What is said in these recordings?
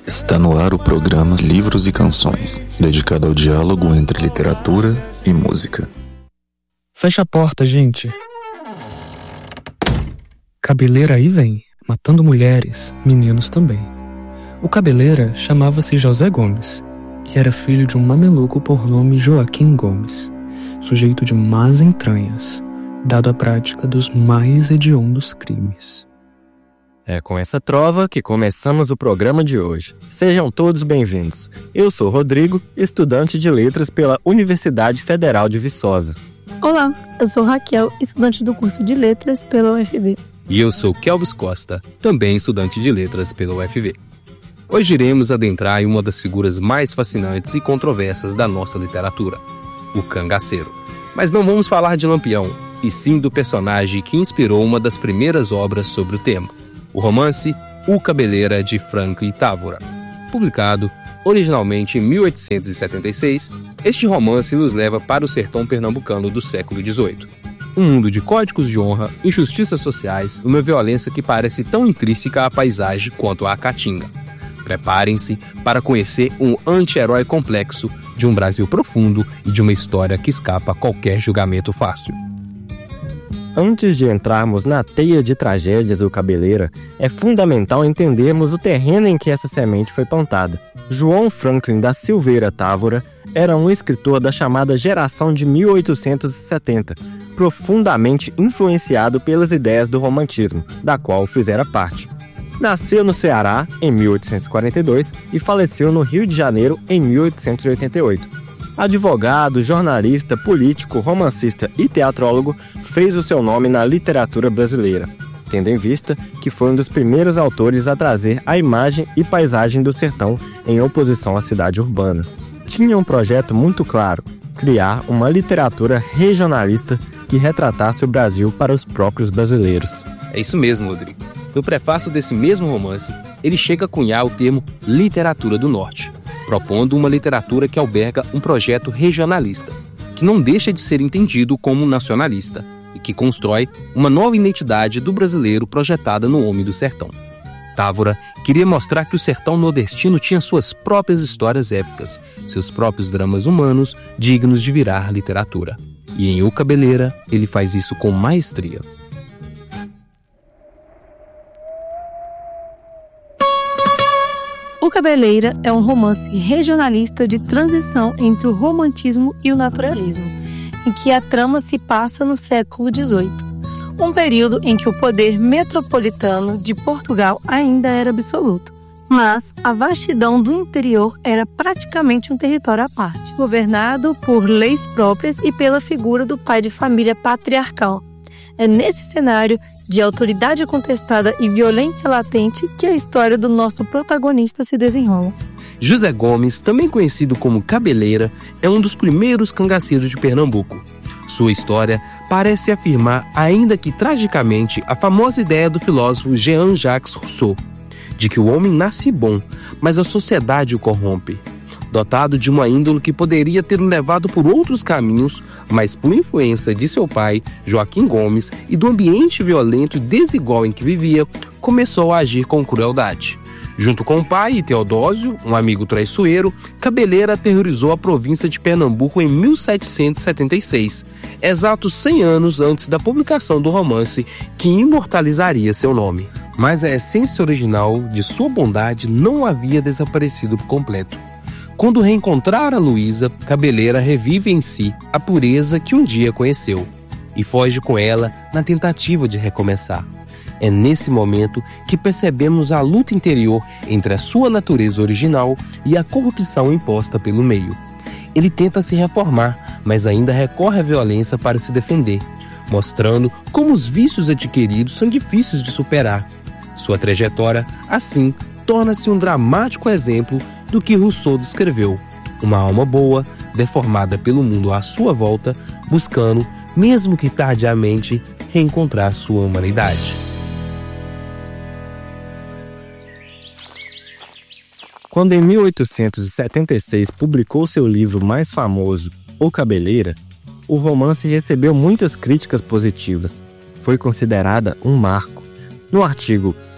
Está no ar o programa Livros e Canções, dedicado ao diálogo entre literatura e música. Fecha a porta, gente. Cabeleira aí vem, matando mulheres, meninos também. O Cabeleira chamava-se José Gomes e era filho de um mameluco por nome Joaquim Gomes, sujeito de más entranhas, dado à prática dos mais hediondos crimes. É com essa trova que começamos o programa de hoje. Sejam todos bem-vindos. Eu sou Rodrigo, estudante de letras pela Universidade Federal de Viçosa. Olá, eu sou Raquel, estudante do curso de letras pela UFV. E eu sou Kelvis Costa, também estudante de letras pela UFV. Hoje iremos adentrar em uma das figuras mais fascinantes e controversas da nossa literatura, o cangaceiro. Mas não vamos falar de Lampião, e sim do personagem que inspirou uma das primeiras obras sobre o tema. O romance O Cabeleira, de Franklin Távora. Publicado originalmente em 1876, este romance nos leva para o sertão pernambucano do século XVIII. Um mundo de códigos de honra, injustiças sociais e uma violência que parece tão intrínseca à paisagem quanto à caatinga. Preparem-se para conhecer um anti-herói complexo de um Brasil profundo e de uma história que escapa a qualquer julgamento fácil. Antes de entrarmos na teia de tragédias do Cabeleira, é fundamental entendermos o terreno em que essa semente foi plantada. João Franklin da Silveira Távora era um escritor da chamada geração de 1870, profundamente influenciado pelas ideias do romantismo, da qual fizera parte. Nasceu no Ceará em 1842 e faleceu no Rio de Janeiro em 1888. Advogado, jornalista, político, romancista e teatrólogo, fez o seu nome na literatura brasileira, tendo em vista que foi um dos primeiros autores a trazer a imagem e paisagem do sertão em oposição à cidade urbana. Tinha um projeto muito claro: criar uma literatura regionalista que retratasse o Brasil para os próprios brasileiros. É isso mesmo, Rodrigo. No prefácio desse mesmo romance, ele chega a cunhar o termo literatura do norte, propondo uma literatura que alberga um projeto regionalista, que não deixa de ser entendido como nacionalista e que constrói uma nova identidade do brasileiro projetada no homem do sertão. Távora queria mostrar que o sertão nordestino tinha suas próprias histórias épicas, seus próprios dramas humanos dignos de virar literatura. E em O Cabeleira, ele faz isso com maestria. O Cabeleira é um romance regionalista de transição entre o romantismo e o naturalismo, em que a trama se passa no século XVIII, um período em que o poder metropolitano de Portugal ainda era absoluto, mas a vastidão do interior era praticamente um território à parte, governado por leis próprias e pela figura do pai de família patriarcal. É nesse cenário de autoridade contestada e violência latente que a história do nosso protagonista se desenrola. José Gomes, também conhecido como Cabeleira, é um dos primeiros cangaceiros de Pernambuco. Sua história parece afirmar, ainda que tragicamente, a famosa ideia do filósofo Jean-Jacques Rousseau, de que o homem nasce bom, mas a sociedade o corrompe. Dotado de uma índole que poderia ter levado por outros caminhos, mas por influência de seu pai, Joaquim Gomes, e do ambiente violento e desigual em que vivia, começou a agir com crueldade. Junto com o pai e Teodósio, um amigo traiçoeiro, Cabeleira aterrorizou a província de Pernambuco em 1776, exatos 100 anos antes da publicação do romance que imortalizaria seu nome. Mas a essência original de sua bondade não havia desaparecido por completo. Quando reencontrar a Luísa, Cabeleira revive em si a pureza que um dia conheceu e foge com ela na tentativa de recomeçar. É nesse momento que percebemos a luta interior entre a sua natureza original e a corrupção imposta pelo meio. Ele tenta se reformar, mas ainda recorre à violência para se defender, mostrando como os vícios adquiridos são difíceis de superar. Sua trajetória, assim, torna-se um dramático exemplo do que Rousseau descreveu: uma alma boa, deformada pelo mundo à sua volta, buscando, mesmo que tardiamente, reencontrar sua humanidade. Quando em 1876 publicou seu livro mais famoso, O Cabeleira, o romance recebeu muitas críticas positivas. Foi considerada um marco. No artigo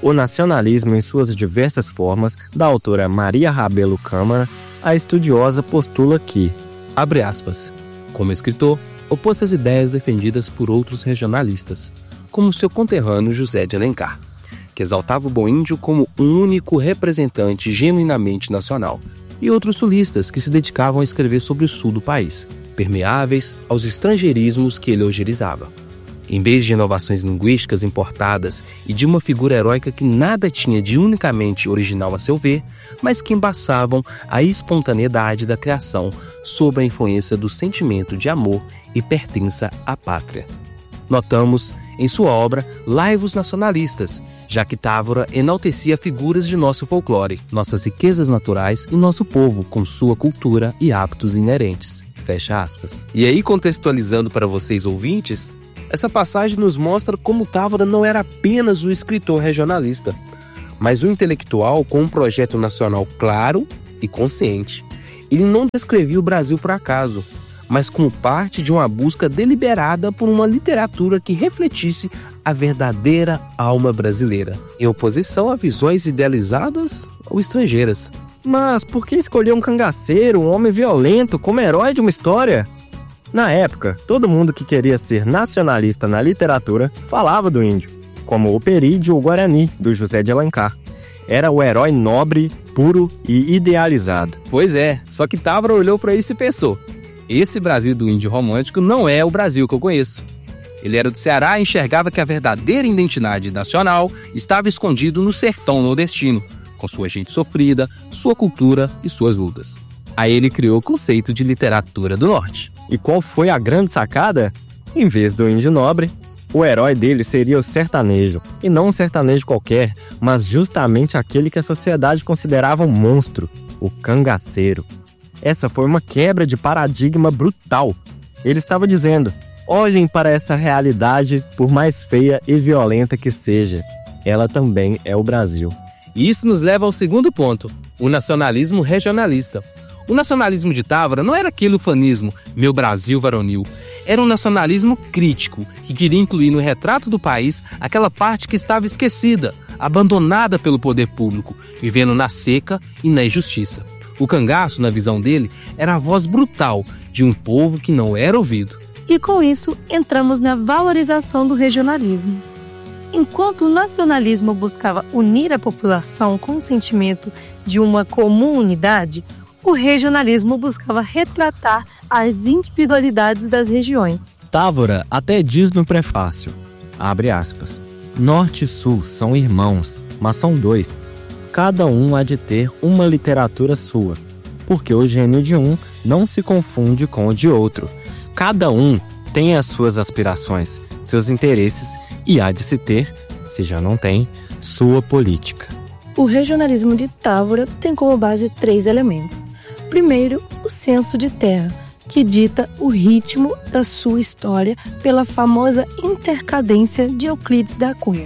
O Nacionalismo em suas diversas formas, da autora Maria Rabelo Câmara, a estudiosa postula que, abre aspas, como escritor, opôs às ideias defendidas por outros regionalistas, como seu conterrâneo José de Alencar, que exaltava o bom índio como um único representante genuinamente nacional, e outros sulistas que se dedicavam a escrever sobre o sul do país, permeáveis aos estrangeirismos que ele hojerizava. Em vez de inovações linguísticas importadas e de uma figura heróica que nada tinha de unicamente original a seu ver, mas que embaçavam a espontaneidade da criação sob a influência do sentimento de amor e pertença à pátria. Notamos, em sua obra, laivos nacionalistas, já que Távora enaltecia figuras de nosso folclore, nossas riquezas naturais e nosso povo com sua cultura e hábitos inerentes. Fecha aspas. E aí, contextualizando para vocês ouvintes, essa passagem nos mostra como Távora não era apenas o escritor regionalista, mas um intelectual com um projeto nacional claro e consciente. Ele não descrevia o Brasil por acaso, mas como parte de uma busca deliberada por uma literatura que refletisse a verdadeira alma brasileira, em oposição a visões idealizadas ou estrangeiras. Mas por que escolher um cangaceiro, um homem violento, como herói de uma história? Na época, todo mundo que queria ser nacionalista na literatura falava do índio, como o Perídio ou Guarani, do José de Alencar. Era o herói nobre, puro e idealizado. Pois é, só que Távora olhou para isso e pensou: esse Brasil do índio romântico não é o Brasil que eu conheço. Ele era do Ceará e enxergava que a verdadeira identidade nacional estava escondido no sertão nordestino, com sua gente sofrida, sua cultura e suas lutas. Aí ele criou o conceito de literatura do norte. E qual foi a grande sacada? Em vez do índio nobre, o herói dele seria o sertanejo. E não um sertanejo qualquer, mas justamente aquele que a sociedade considerava um monstro, o cangaceiro. Essa foi uma quebra de paradigma brutal. Ele estava dizendo: olhem para essa realidade, por mais feia e violenta que seja. Ela também é o Brasil. E isso nos leva ao segundo ponto, o nacionalismo regionalista. O nacionalismo de Távora não era aquele ufanismo, meu Brasil varonil. Era um nacionalismo crítico, que queria incluir no retrato do país aquela parte que estava esquecida, abandonada pelo poder público, vivendo na seca e na injustiça. O cangaço, na visão dele, era a voz brutal de um povo que não era ouvido. E com isso, entramos na valorização do regionalismo. Enquanto o nacionalismo buscava unir a população com o sentimento de uma comum unidade, o regionalismo buscava retratar as individualidades das regiões. Távora até diz no prefácio, abre aspas, Norte e Sul são irmãos, mas são dois. Cada um há de ter uma literatura sua, porque o gênio de um não se confunde com o de outro. Cada um tem as suas aspirações, seus interesses e há de se ter, se já não tem, sua política. O regionalismo de Távora tem como base 3 elementos. Primeiro, o senso de terra, que dita o ritmo da sua história pela famosa intercadência de Euclides da Cunha.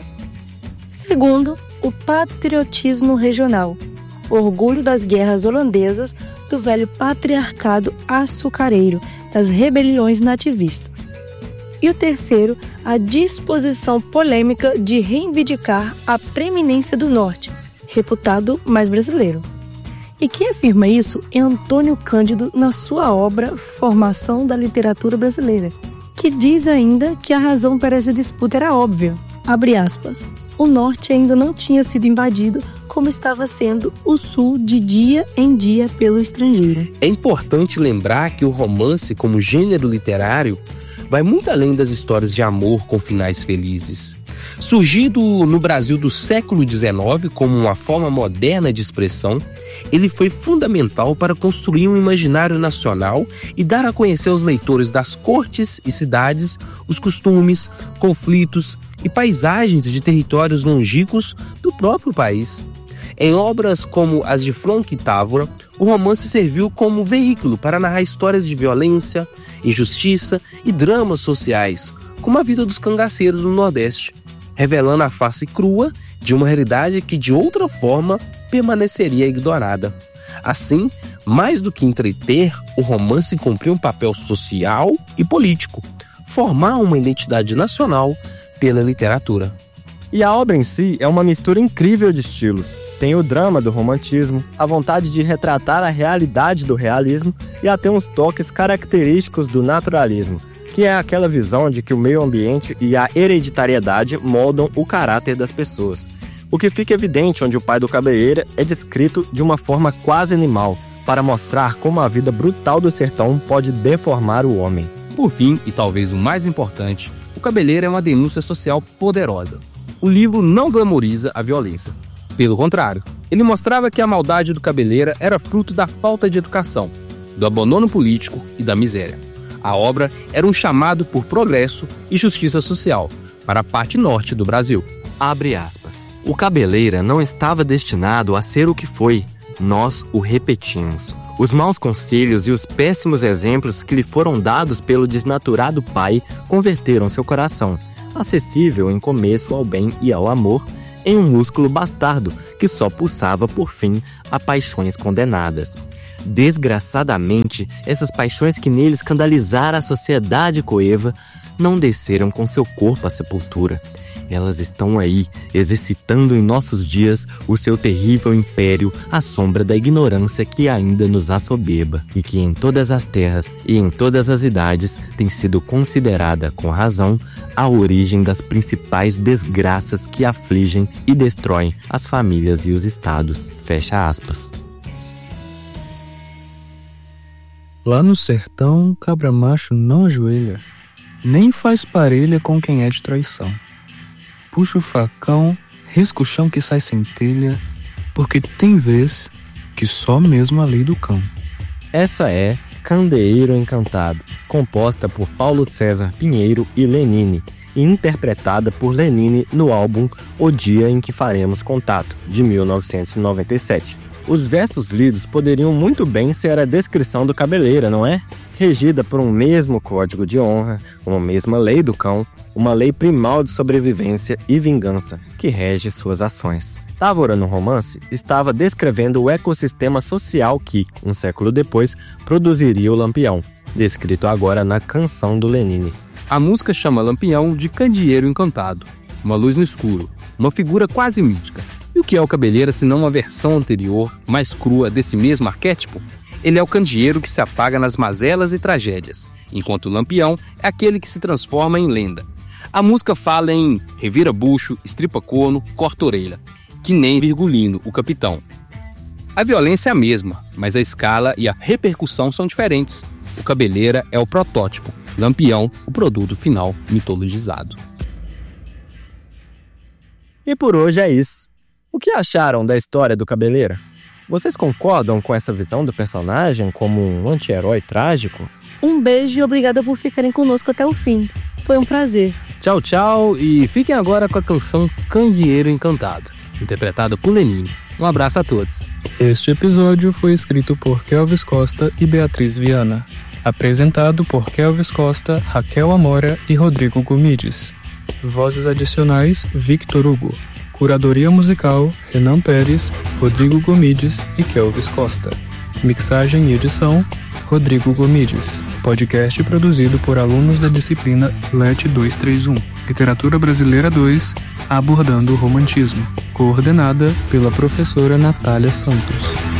Segundo, o patriotismo regional, orgulho das guerras holandesas, do velho patriarcado açucareiro, das rebeliões nativistas. E o terceiro, a disposição polêmica de reivindicar a preeminência do Norte, reputado mais brasileiro. E quem afirma isso é Antônio Cândido na sua obra Formação da Literatura Brasileira, que diz ainda que a razão para essa disputa era óbvia. Abre aspas. O Norte ainda não tinha sido invadido como estava sendo o Sul de dia em dia pelo estrangeiro. É importante lembrar que o romance, como gênero literário, vai muito além das histórias de amor com finais felizes. Surgido no Brasil do século XIX como uma forma moderna de expressão, ele foi fundamental para construir um imaginário nacional e dar a conhecer aos leitores das cortes e cidades os costumes, conflitos e paisagens de territórios longínquos do próprio país. Em obras como as de Frank e Távora, o romance serviu como veículo para narrar histórias de violência, injustiça e dramas sociais, como a vida dos cangaceiros no Nordeste, revelando a face crua de uma realidade que de outra forma permaneceria ignorada. Assim, mais do que entreter, o romance cumpriu um papel social e político, formar uma identidade nacional pela literatura. E a obra em si é uma mistura incrível de estilos. Tem o drama do romantismo, a vontade de retratar a realidade do realismo e até uns toques característicos do naturalismo, que é aquela visão de que o meio ambiente e a hereditariedade moldam o caráter das pessoas. O que fica evidente onde o pai do Cabeleira é descrito de uma forma quase animal, para mostrar como a vida brutal do sertão pode deformar o homem. Por fim, e talvez o mais importante, o Cabeleira é uma denúncia social poderosa. O livro não glamoriza a violência. Pelo contrário, ele mostrava que a maldade do Cabeleira era fruto da falta de educação, do abandono político e da miséria. A obra era um chamado por progresso e justiça social para a parte norte do Brasil. Abre aspas. O Cabeleira não estava destinado a ser o que foi. Nós o repetimos. Os maus conselhos e os péssimos exemplos que lhe foram dados pelo desnaturado pai converteram seu coração, acessível em começo ao bem e ao amor, em um músculo bastardo que só pulsava por fim a paixões condenadas. Desgraçadamente, essas paixões que nele escandalizaram a sociedade coeva não desceram com seu corpo à sepultura. Elas estão aí, exercitando em nossos dias o seu terrível império à sombra da ignorância que ainda nos assoberba e que em todas as terras e em todas as idades tem sido considerada, com razão, a origem das principais desgraças que afligem e destroem as famílias e os estados. Fecha aspas. Lá no sertão, cabra macho não ajoelha, nem faz parelha com quem é de traição. Puxa o facão, risca o chão que sai centelha, porque tem vez que só mesmo a lei do cão. Essa é Candeeiro Encantado, composta por Paulo César Pinheiro e Lenine, e interpretada por Lenine no álbum O Dia em que Faremos Contato, de 1997. Os versos lidos poderiam muito bem ser a descrição do Cabeleira, não é? Regida por um mesmo código de honra, uma mesma lei do cão, uma lei primal de sobrevivência e vingança que rege suas ações. Távora, no romance, estava descrevendo o ecossistema social que, um século depois, produziria o Lampião, descrito agora na canção do Lenine. A música chama Lampião de candeeiro encantado, uma luz no escuro, uma figura quase mítica. E o que é o Cabeleira senão uma versão anterior, mais crua desse mesmo arquétipo? Ele é o candeeiro que se apaga nas mazelas e tragédias, enquanto o Lampião é aquele que se transforma em lenda. A música fala em revira bucho, estripa corno, corta orelha, que nem Virgulino, o capitão. A violência é a mesma, mas a escala e a repercussão são diferentes. O Cabeleira é o protótipo, Lampião, o produto final mitologizado. E por hoje é isso. O que acharam da história do Cabeleira? Vocês concordam com essa visão do personagem como um anti-herói trágico? Um beijo e obrigada por ficarem conosco até o fim. Foi um prazer. Tchau, tchau, e fiquem agora com a canção Candeeiro Encantado, interpretada por Lenine. Um abraço a todos. Este episódio foi escrito por Kelvis Costa e Beatriz Viana. Apresentado por Kelvis Costa, Raquel Amora e Rodrigo Gomides. Vozes adicionais, Victor Hugo. Curadoria musical, Renan Pérez, Rodrigo Gomides e Kelvis Costa. Mixagem e edição, Rodrigo Gomides. Podcast produzido por alunos da disciplina LET 231. Literatura Brasileira 2, abordando o romantismo. Coordenada pela professora Natália Santos.